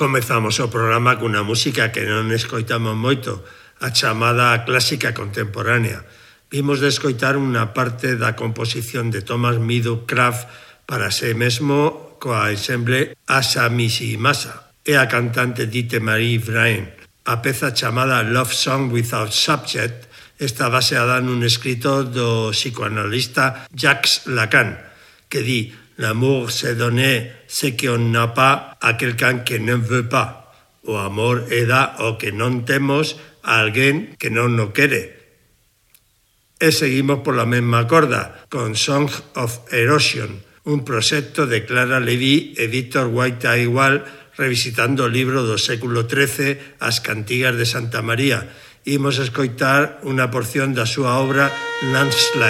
Comezamos o programa cunha música que non escoitamos moito, a chamada clásica contemporánea. Vimos de escoitar unha parte da composición de Thomas Meadowcraft para sí mesmo coa ensemble Asa Mishimasa e a cantante Dite Marie Vrain. A peza chamada Love Song Without Subject está baseada nun escrito do psicoanalista Jacques Lacan, que di: l'amour c'est donner ce qu'on n'a pas a quelqu'un que ne veut pas. O amor é dar o que non temos a alguén que non o quere. E seguimos pola mesma corda, con Song of Erosion, un proxecto de Clara Levy e Víctor White igual, revisitando o libro do século XIII, As Cantigas de Santa María. Imos escoitar unha porción da súa obra Landslide.